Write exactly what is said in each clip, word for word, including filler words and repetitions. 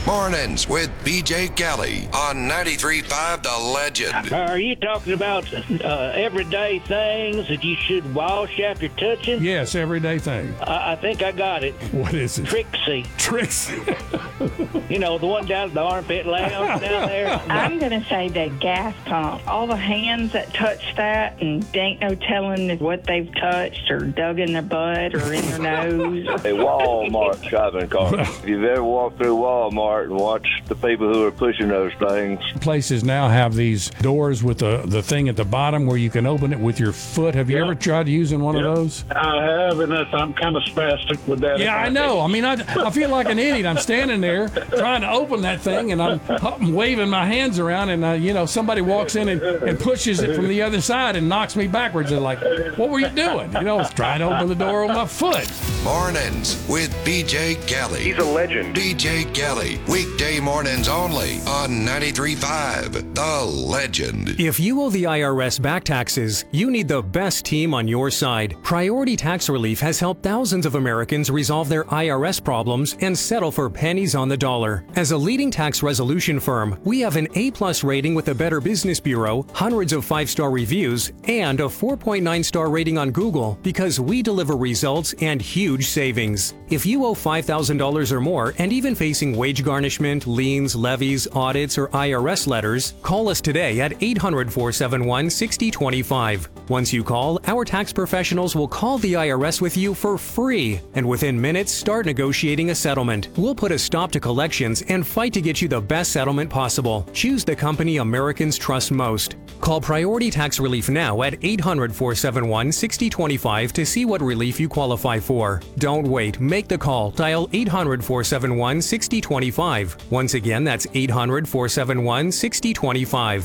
Mornings with B J Kelly on ninety-three point five The Legend. Are you talking about uh, everyday things that you should wash after touching? Yes, everyday thing. I, I think I got it. What is it? Trixie. Trixie. You know, the one down at the armpit lounge down there. I'm going to say the gas pump. All the hands that touch that, and there ain't no telling what they've touched or dug in their butt or in their nose. A Walmart shopping cart. If you've ever walked through Walmart and watched the people who are pushing those things. Places now have these doors with the, the thing at the bottom where you can open it with your foot. Have you Yeah. ever tried using one Yeah. of those? I have, and that's, I'm kind of spastic with that. Yeah, I know. I mean, I, I feel like an idiot. I'm standing there trying to open that thing, and I'm, I'm waving my hands around, and, uh, you know, somebody walks in and, and pushes it from the other side and knocks me backwards. They're like, what were you doing? You know, I was trying to open the door with my foot. Mornings with B J Kelly. He's a legend. B J Kelly. Weekday mornings only on ninety-three point five The Legend. If you owe the I R S back taxes, you need the best team on your side. Priority Tax Relief has helped thousands of Americans resolve their I R S problems and settle for pennies on the dollar. As a leading tax resolution firm, we have an A-plus rating with the Better Business Bureau, hundreds of five-star reviews, and a four point nine star rating on Google because we deliver results and huge savings. If you owe five thousand dollars or more and even facing wage garnishment, liens, levies, audits, or I R S letters, call us today at eight hundred, four seven one, six zero two five. Once you call, our tax professionals will call the I R S with you for free, and within minutes start negotiating a settlement. We'll put a stop to collections and fight to get you the best settlement possible. Choose the company Americans trust most. Call Priority Tax Relief now at eight hundred, four seven one, six zero two five to see what relief you qualify for. Don't wait. Make the call. Dial eight hundred, four seven one, six zero two five. Once again, that's eight hundred, four seven one, six zero two five.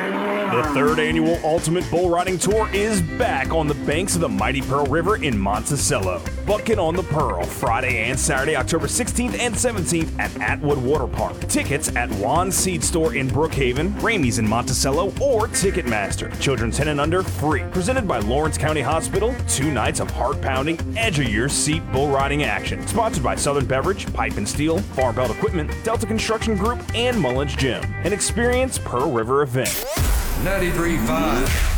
The third annual Ultimate Bull Riding Tour is back on the banks of the mighty Pearl River in Monticello. Bucket on the Pearl, Friday and Saturday, October sixteenth and seventeenth at Atwood Water Park. Tickets at Juan's Seed Store in Brookhaven, Ramey's in Monticello, or Ticketmaster. Children ten and under free. Presented by Lawrence County Hospital. Two nights of heart-pounding, edge-of-your-seat bull riding action. Sponsored by Southern Beverage, Pipe and Steel, Farm Belt Equipment, Delta Construction Group, and Mullins Gym. An Experience Pearl River event. ninety-three point five